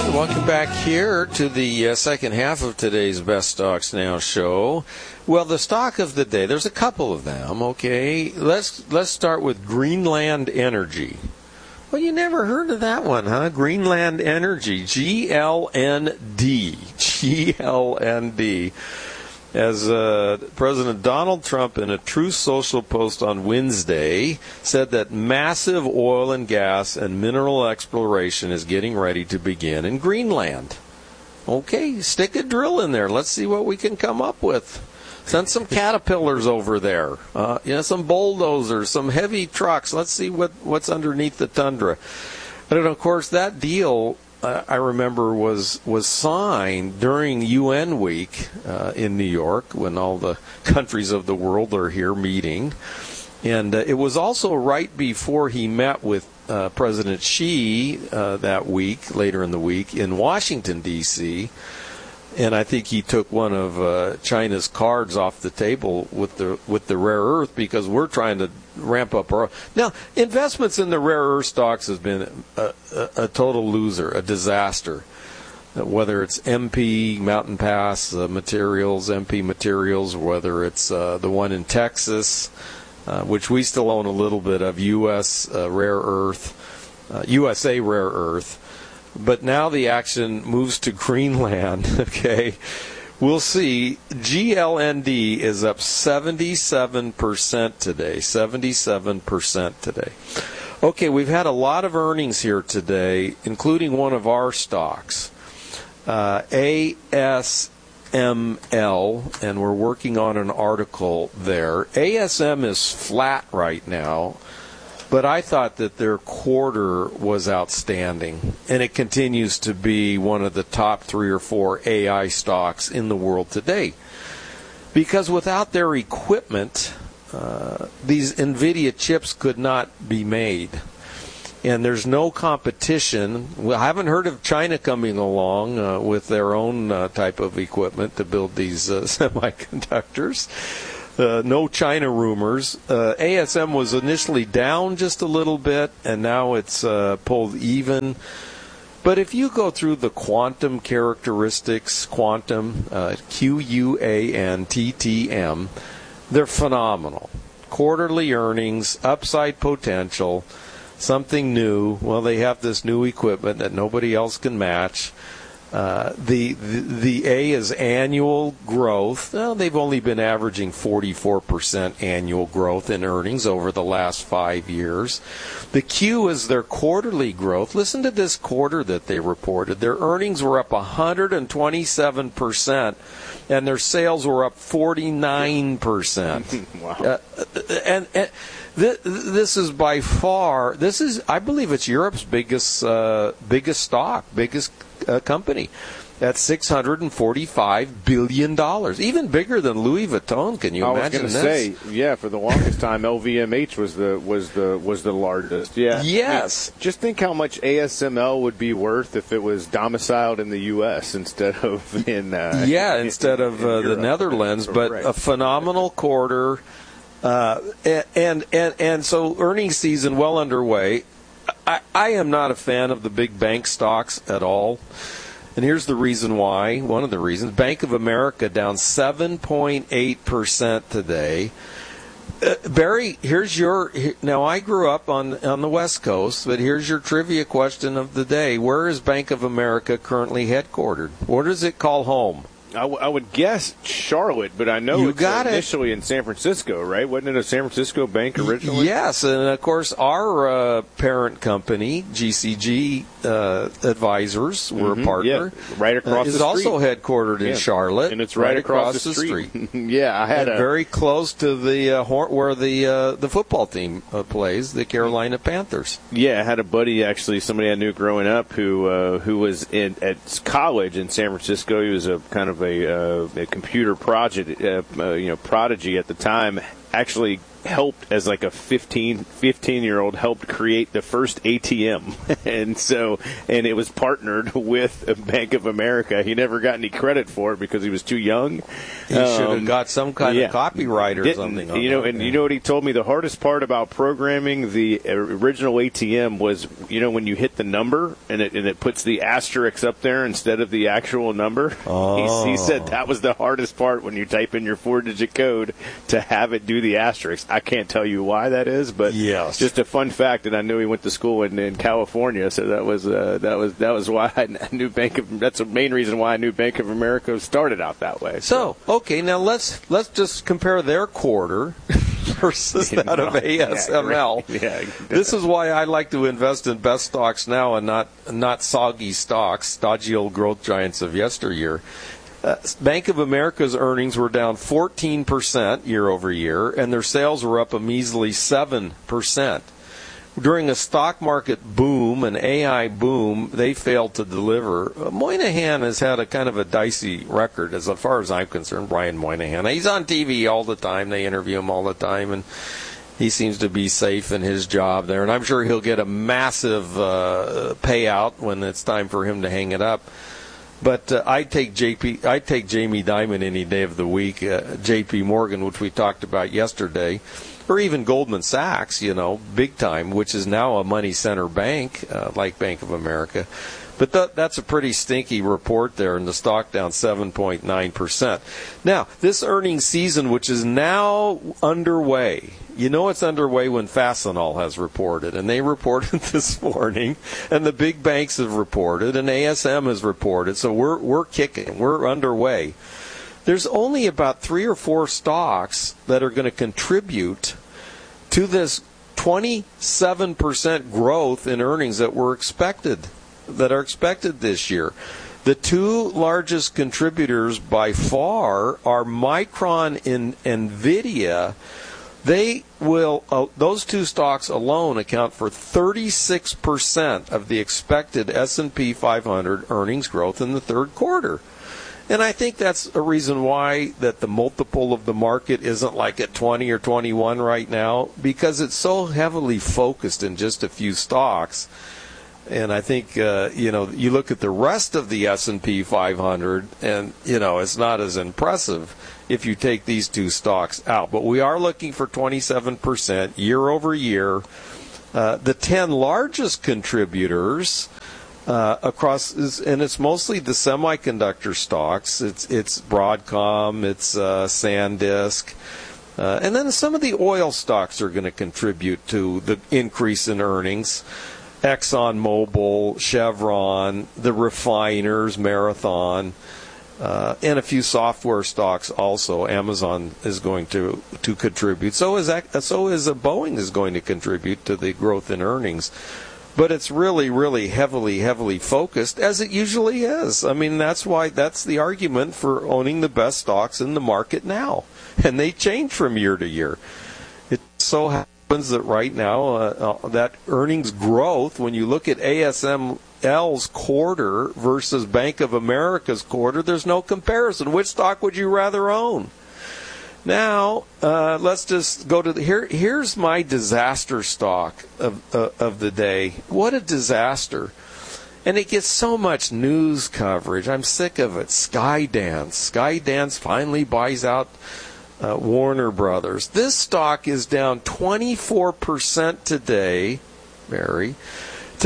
Welcome back here to the second half of today's Best Stocks Now show. Well, the stock of the day, there's a couple of them, okay? Let's start with Greenland Energy. Well, you never heard of that one, huh? Greenland Energy, GLND. GLND. As President Donald Trump, in a Truth Social post on Wednesday, said that massive oil and gas and mineral exploration is getting ready to begin in Greenland. Okay, stick a drill in there. Let's see what we can come up with. Send some caterpillars over there. Some bulldozers, some heavy trucks. Let's see what's underneath the tundra. And of course, that deal, I remember, was signed during UN Week in New York, when all the countries of the world are here meeting. And it was also right before he met with President Xi that week, later in the week, in Washington, D.C., and I think he took one of China's cards off the table with the rare earth, because we're trying to ramp up our... Now, investments in the rare earth stocks has been a total loser, a disaster. Whether it's MP Mountain Pass Materials, MP Materials, whether it's the one in Texas, which we still own a little bit of, USA Rare Earth. But now the action moves to Greenland, okay? We'll see. GLND is up 77% today. 77% today. Okay, we've had a lot of earnings here today, including one of our stocks, ASML, and we're working on an article there. ASM is flat right now, but I thought that their quarter was outstanding, and it continues to be one of the top 3 or 4 AI stocks in the world today. Because without their equipment, these NVIDIA chips could not be made. And there's no competition. Well, I haven't heard of China coming along with their own type of equipment to build these semiconductors. No China rumors. ASM was initially down just a little bit, and now it's pulled even. But if you go through the quantum characteristics, QUANTTM, they're phenomenal. Quarterly earnings, upside potential, something new. Well, they have this new equipment that nobody else can match. The A is annual growth. Well, they've only been averaging 44% annual growth in earnings over the last 5 years. The Q is their quarterly growth. Listen to this quarter that they reported. Their earnings were up 127%, and their sales were up 49%. Wow. And this is by far, I believe it's Europe's biggest stock, biggest company at $645 billion, even bigger than Louis Vuitton. Can you imagine this? I was going to say, yeah, for the longest time, LVMH was the largest. Yeah. Yes. I mean, just think how much ASML would be worth if it was domiciled in the U.S. instead of in the Netherlands. But right. A phenomenal quarter, and so earnings season well underway. I am not a fan of the big bank stocks at all. And here's the reason why. One of the reasons. Bank of America down 7.8% today. Barry, now I grew up on the West Coast, but here's your trivia question of the day. Where is Bank of America currently headquartered? What does it call home? I would guess Charlotte, but I know it's initially in San Francisco, right? Wasn't it a San Francisco bank originally? Yes, and of course our parent company, GCG Advisors, we're a partner. Yeah, right across the street. Is also headquartered in Charlotte, and it's right across the street. Yeah, very close to the where the football team plays, the Carolina Panthers. Yeah, I had a buddy, actually, somebody I knew growing up who was at college in San Francisco. He was a kind of a computer prodigy at the time. Actually helped, as like a 15-year-old, helped create the first ATM. and it was partnered with Bank of America. He never got any credit for it because he was too young. He should have got some kind of copyright or something. You know what he told me? The hardest part about programming the original ATM was, when you hit the number and it puts the asterisk up there instead of the actual number. Oh. He said that was the hardest part when you type in your 4-digit code to have it do the asterisk. I can't tell you why that is, but just a fun fact. And I knew he went to school in California, so that was why I knew that's the main reason why I knew Bank of America started out that way. So okay, now let's just compare their quarter versus that of ASML. This is why I like to invest in best stocks now and not soggy stocks, stodgy old growth giants of yesteryear. Bank of America's earnings were down 14% year over year, and their sales were up a measly 7%. During a stock market boom, an AI boom, they failed to deliver. Moynihan has had a kind of a dicey record as far as I'm concerned, Brian Moynihan. He's on TV all the time. They interview him all the time, and he seems to be safe in his job there. And I'm sure he'll get a massive payout when it's time for him to hang it up. But I'd take Jamie Dimon any day of the week, J.P. Morgan, which we talked about yesterday, or even Goldman Sachs, big time, which is now a money center bank like Bank of America. But that's a pretty stinky report there, and the stock down 7.9%. Now, this earnings season, which is now underway, it's underway when Fastenal has reported, and they reported this morning, and the big banks have reported, and ASM has reported, so we're kicking, we're underway. There's only about 3 or 4 stocks that are going to contribute to this 27% growth in earnings that are expected this year. The 2 largest contributors by far are Micron and NVIDIA. Those 2 stocks alone account for 36% of the expected S&P 500 earnings growth in the third quarter. And I think that's a reason why that the multiple of the market isn't like at 20 or 21 right now, because it's so heavily focused in just a few stocks. And I think, you look at the rest of the S&P 500 and, it's not as impressive if you take these 2 stocks out. But we are looking for 27% year over year. The 10 largest contributors across, and it's mostly the semiconductor stocks. It's Broadcom, it's SanDisk, and then some of the oil stocks are going to contribute to the increase in earnings. ExxonMobil, Chevron, the refiners, Marathon, and a few software stocks also. Amazon is going to contribute. So is Boeing is going to contribute to the growth in earnings. But it's really, really heavily focused, as it usually is. I mean, that's the argument for owning the best stocks in the market now. And they change from year to year. It so happens that right now, that earnings growth, when you look at ASML's quarter versus Bank of America's quarter, there's no comparison. Which stock would you rather own? Now, let's just go to here's my disaster stock of the day. What a disaster. And it gets so much news coverage. I'm sick of it. Skydance. Skydance finally buys out Warner Brothers. This stock is down 24% today, Mary, to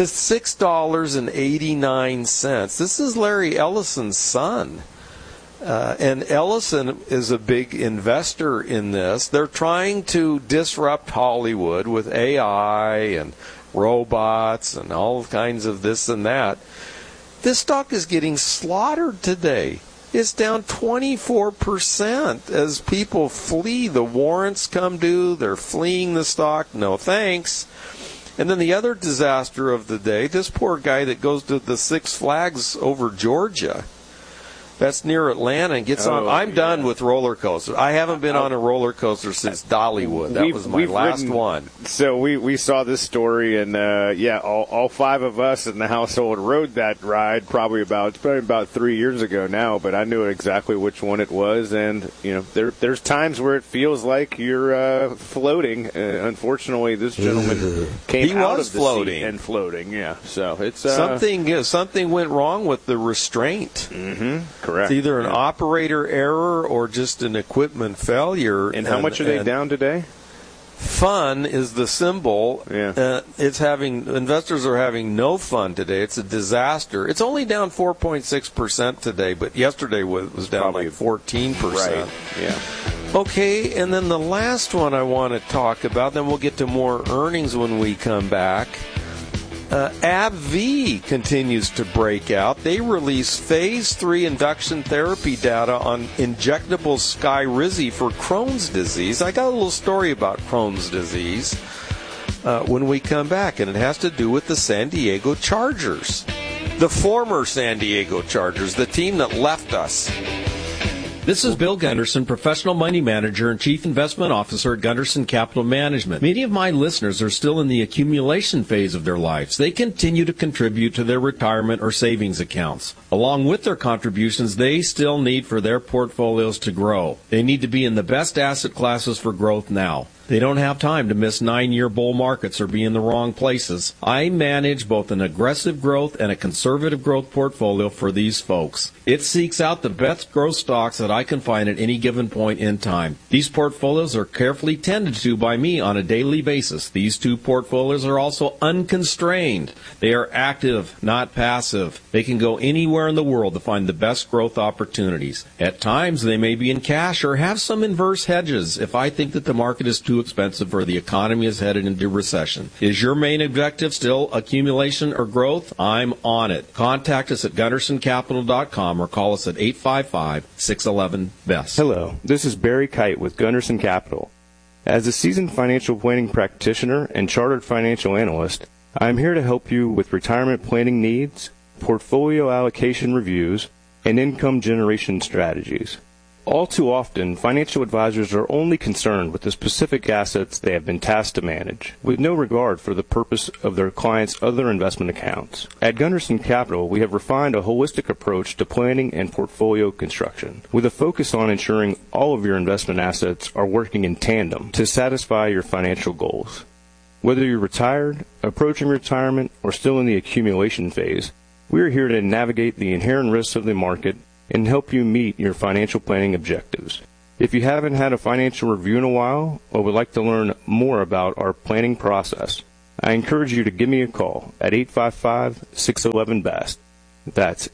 $6.89. This is Larry Ellison's son. And Ellison is a big investor in this. They're trying to disrupt Hollywood with AI and robots and all kinds of this and that. This stock is getting slaughtered today. It's down 24% as people flee. The warrants come due. They're fleeing the stock. No thanks. And then the other disaster of the day, this poor guy that goes to the Six Flags over Georgia. That's near Atlanta and gets on. I'm done with roller coasters. I haven't been on a roller coaster since Dollywood. That was my last one. So we saw this story, and all five of us in the household rode that ride probably about 3 years ago now. But I knew exactly which one it was, and there's times where it feels like you're floating. Unfortunately, this gentleman came out of the seat and floating. Yeah, so it's something went wrong with the restraint. Mm-hmm. Correct. It's either an operator error or just an equipment failure. And how much are they down today? Fun is the symbol. Yeah. Investors are having no fun today. It's a disaster. It's only down 4.6% today, but yesterday was down like 14%. Right. Yeah. Okay, and then the last one I want to talk about, then we'll get to more earnings when we come back. AbbVie continues to break out. They released Phase 3 induction therapy data on injectable Skyrizi for Crohn's disease. I got a little story about Crohn's disease when we come back, and it has to do with the San Diego Chargers. The former San Diego Chargers, the team that left us. This is Bill Gunderson, Professional Money Manager and Chief Investment Officer at Gunderson Capital Management. Many of my listeners are still in the accumulation phase of their lives. They continue to contribute to their retirement or savings accounts. Along with their contributions, they still need for their portfolios to grow. They need to be in the best asset classes for growth now. They don't have time to miss 9-year bull markets or be in the wrong places. I manage both an aggressive growth and a conservative growth portfolio for these folks. It seeks out the best growth stocks that I can find at any given point in time. These portfolios are carefully tended to by me on a daily basis. These two portfolios are also unconstrained. They are active, not passive. They can go anywhere in the world to find the best growth opportunities. At times, they may be in cash or have some inverse hedges if I think that the market is too expensive or the economy is headed into recession. Is your main objective still accumulation or growth? I'm on it. Contact us at GundersonCapital.com or call us at 855-611-BEST. Hello, this is Barry Kite with Gunderson Capital. As a seasoned financial planning practitioner and chartered financial analyst, I am here to help you with retirement planning needs, portfolio allocation reviews, and income generation strategies. All too often, financial advisors are only concerned with the specific assets they have been tasked to manage, with no regard for the purpose of their clients' other investment accounts. At Gunderson Capital, we have refined a holistic approach to planning and portfolio construction, with a focus on ensuring all of your investment assets are working in tandem to satisfy your financial goals. Whether you're retired, approaching retirement, or still in the accumulation phase, we are here to navigate the inherent risks of the market and help you meet your financial planning objectives. If you haven't had a financial review in a while or would like to learn more about our planning process, I encourage you to give me a call at 855-611-BEST. That's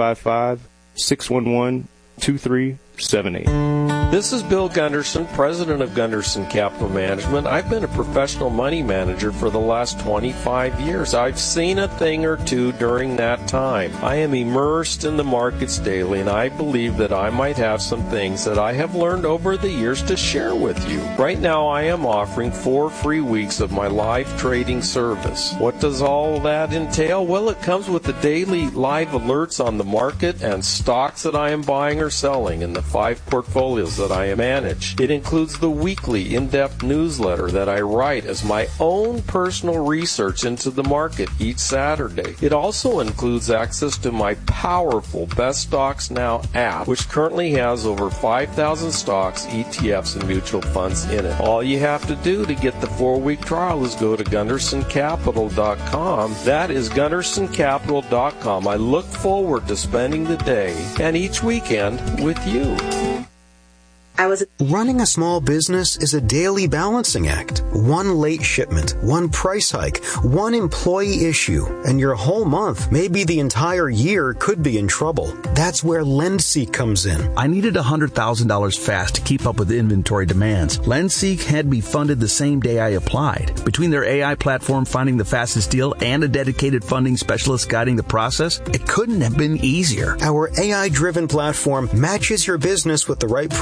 855-611-2378. This is Bill Gunderson, president of Gunderson Capital Management. I've been a professional money manager for the last 25 years. I've seen a thing or two during that time. I am immersed in the markets daily, and I believe that I might have some things that I have learned over the years to share with you. Right now, I am offering 4 free weeks of my live trading service. What does all that entail? Well, it comes with the daily live alerts on the market and stocks that I am buying or selling in the 5 portfolios that I manage. It includes the weekly in-depth newsletter that I write as my own personal research into the market each Saturday. It also includes access to my powerful Best Stocks Now app, which currently has over 5,000 stocks, ETFs, and mutual funds in it. All you have to do to get the 4-week trial is go to GundersonCapital.com. That is GundersonCapital.com. I look forward to spending the day and each weekend with you. Running a small business is a daily balancing act. One late shipment, one price hike, one employee issue, and your whole month, maybe the entire year, could be in trouble. That's where LendSeek comes in. I needed $100,000 fast to keep up with inventory demands. LendSeek had me funded the same day I applied. Between their AI platform finding the fastest deal and a dedicated funding specialist guiding the process, it couldn't have been easier. Our AI-driven platform matches your business with the right program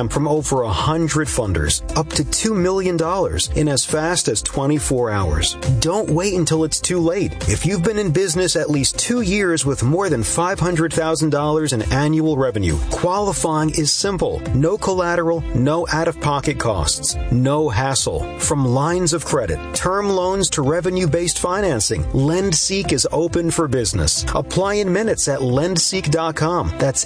program from over 100 funders, up to $2 million in as fast as 24 hours. Don't wait until it's too late. If you've been in business at least 2 years with more than $500,000 in annual revenue, qualifying is simple. No collateral, no out-of-pocket costs, no hassle. From lines of credit, term loans to revenue-based financing, LendSeek is open for business. Apply in minutes at lendseek.com. That's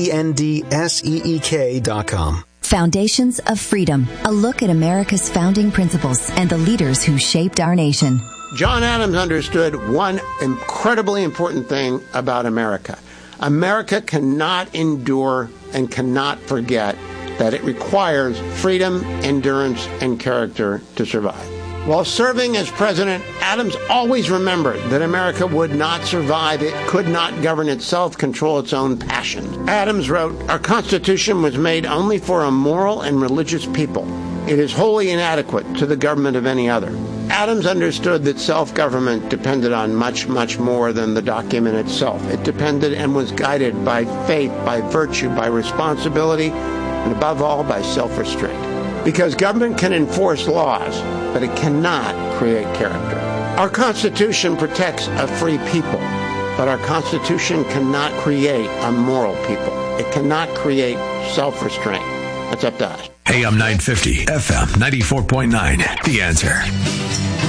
LENDSEEK.com. Foundations of Freedom, a look at America's founding principles and the leaders who shaped our nation. John Adams understood one incredibly important thing about America. America cannot endure and cannot forget that it requires freedom, endurance, and character to survive. While serving as president, Adams always remembered that America would not survive. It could not govern itself, control its own passions. Adams wrote, "Our Constitution was made only for a moral and religious people. It is wholly inadequate to the government of any other." Adams understood that self-government depended on much, much more than the document itself. It depended and was guided by faith, by virtue, by responsibility, and above all, by self-restraint. Because government can enforce laws, but it cannot create character. Our Constitution protects a free people, but our Constitution cannot create a moral people. It cannot create self-restraint. That's up to us. AM 950, FM 94.9, The Answer.